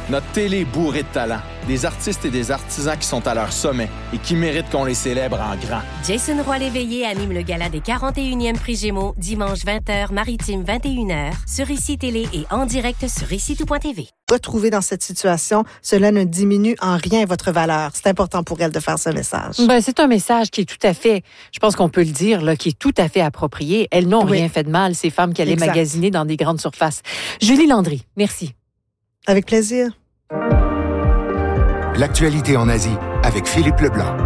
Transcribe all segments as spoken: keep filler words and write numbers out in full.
Notre télé est bourrée de talent, des artistes et des artisans qui sont à leur sommet et qui méritent qu'on les célèbre en grand. Jason Roy-Léveillé anime le gala des quarante et unième Prix Gémeaux, dimanche vingt heures, Maritime vingt et une heures, sur Ici Télé et en direct sur ici tout point t v. Retrouver dans cette situation, cela ne diminue en rien votre valeur. C'est important pour elle de faire ce message. Ben, c'est un message qui est tout à fait, je pense qu'on peut le dire, là, qui est tout à fait approprié. Elles n'ont oui. rien fait de mal, ces femmes qui allaient exact. magasiner dans des grandes surfaces. Julie Landry, merci. Avec plaisir. L'actualité en Asie avec Philippe Leblanc.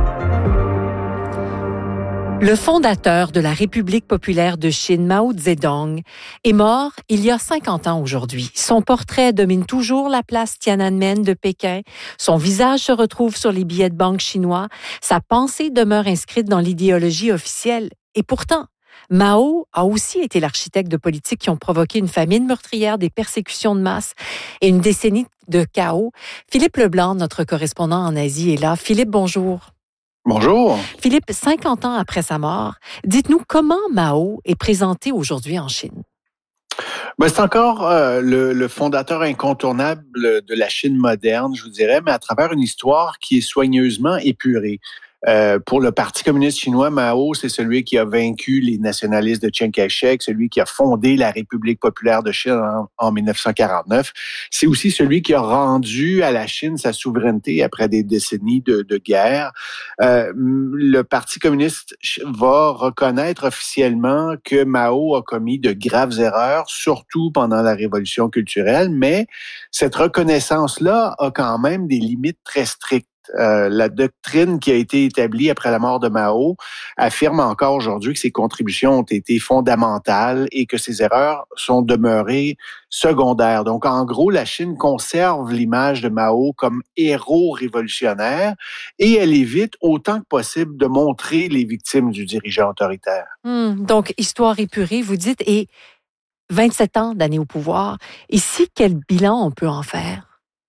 Le fondateur de la République populaire de Chine, Mao Zedong, est mort il y a cinquante ans aujourd'hui. Son portrait domine toujours la place Tiananmen de Pékin. Son visage se retrouve sur les billets de banque chinois. Sa pensée demeure inscrite dans l'idéologie officielle. Et pourtant, Mao a aussi été l'architecte de politiques qui ont provoqué une famine meurtrière, des persécutions de masse et une décennie de chaos. Philippe Leblanc, notre correspondant en Asie, est là. Philippe, bonjour. Bonjour. Philippe, cinquante ans après sa mort, dites-nous comment Mao est présenté aujourd'hui en Chine? Ben, c'est encore euh, le, le fondateur incontournable de la Chine moderne, je vous dirais, mais à travers une histoire qui est soigneusement épurée. Euh, pour le Parti communiste chinois, Mao, c'est celui qui a vaincu les nationalistes de Chiang Kai-shek, celui qui a fondé la République populaire de Chine en, en dix-neuf cent quarante-neuf. C'est aussi celui qui a rendu à la Chine sa souveraineté après des décennies de, de guerre. Euh, le Parti communiste va reconnaître officiellement que Mao a commis de graves erreurs, surtout pendant la Révolution culturelle, mais cette reconnaissance-là a quand même des limites très strictes. Euh, la doctrine qui a été établie après la mort de Mao affirme encore aujourd'hui que ses contributions ont été fondamentales et que ses erreurs sont demeurées secondaires. Donc, en gros, la Chine conserve l'image de Mao comme héros révolutionnaire et elle évite autant que possible de montrer les victimes du dirigeant autoritaire. Hum, donc, histoire épurée, vous dites, et vingt-sept ans d'années au pouvoir. Ici, quel bilan on peut en faire?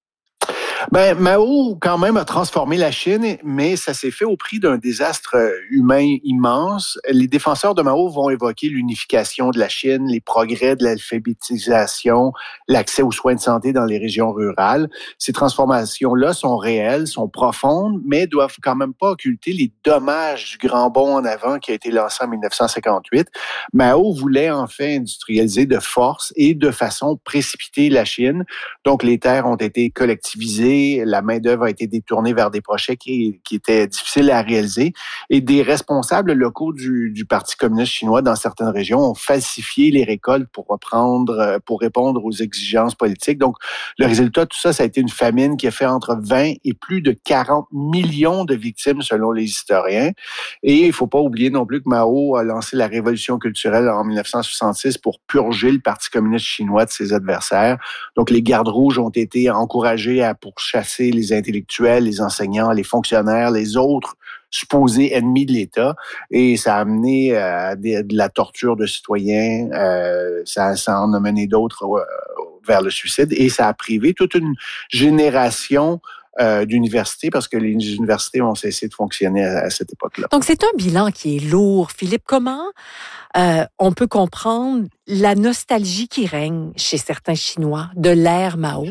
Ben, Mao, quand même, a transformé la Chine, mais ça s'est fait au prix d'un désastre humain immense. Les défenseurs de Mao vont évoquer l'unification de la Chine, les progrès de l'alphabétisation, l'accès aux soins de santé dans les régions rurales. Ces transformations-là sont réelles, sont profondes, mais doivent quand même pas occulter les dommages du grand bond en avant qui a été lancé en dix-neuf cent cinquante-huit. Mao voulait enfin industrialiser de force et de façon précipitée la Chine. Donc, les terres ont été collectivisées, la main-d'œuvre a été détournée vers des projets qui, qui étaient difficiles à réaliser et des responsables locaux du, du Parti communiste chinois dans certaines régions ont falsifié les récoltes pour reprendre, pour répondre aux exigences politiques. Donc, le résultat de tout ça, ça a été une famine qui a fait entre vingt et plus de quarante millions de victimes selon les historiens. Et il ne faut pas oublier non plus que Mao a lancé la révolution culturelle en dix-neuf cent soixante-six pour purger le Parti communiste chinois de ses adversaires. Donc, les gardes rouges ont été encouragés à pour chasser les intellectuels, les enseignants, les fonctionnaires, les autres supposés ennemis de l'État. Et ça a amené à de, de la torture de citoyens. Euh, ça, ça en a mené d'autres euh, vers le suicide. Et ça a privé toute une génération euh, d'universités parce que les universités ont cessé de fonctionner à, à cette époque-là. Donc, c'est un bilan qui est lourd. Philippe, comment euh, on peut comprendre la nostalgie qui règne chez certains Chinois de l'ère Mao?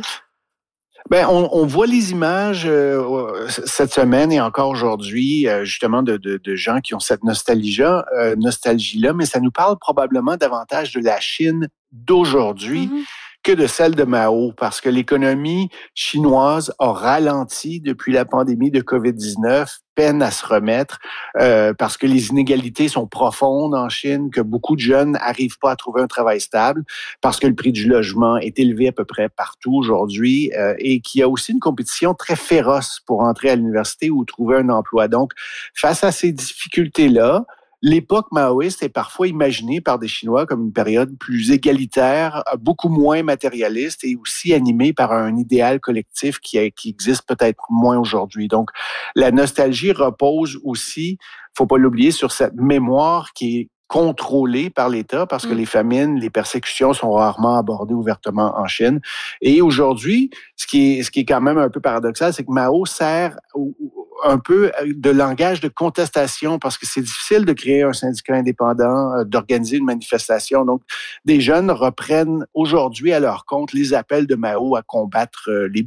Ben, on, on voit les images euh, cette semaine et encore aujourd'hui, euh, justement, de, de, de gens qui ont cette nostalgie-là, euh, nostalgie-là, mais ça nous parle probablement davantage de la Chine d'aujourd'hui mm-hmm. que de celle de Mao, parce que l'économie chinoise a ralenti depuis la pandémie de covid dix-neuf, peine à se remettre, euh, parce que les inégalités sont profondes en Chine, que beaucoup de jeunes n'arrivent pas à trouver un travail stable, parce que le prix du logement est élevé à peu près partout aujourd'hui, euh, et qu'il y a aussi une compétition très féroce pour entrer à l'université ou trouver un emploi. Donc, face à ces difficultés-là, l'époque maoïste est parfois imaginée par des Chinois comme une période plus égalitaire, beaucoup moins matérialiste et aussi animée par un idéal collectif qui, qui existe peut-être moins aujourd'hui. Donc, la nostalgie repose aussi, faut pas l'oublier, sur cette mémoire qui est contrôlée par l'État parce que mmh. les famines, les persécutions sont rarement abordées ouvertement en Chine. Et aujourd'hui, ce qui est, ce qui est quand même un peu paradoxal, c'est que Mao sert un peu de langage de contestation parce que c'est difficile de créer un syndicat indépendant, d'organiser une manifestation. Donc, des jeunes reprennent aujourd'hui à leur compte les appels de Mao à combattre les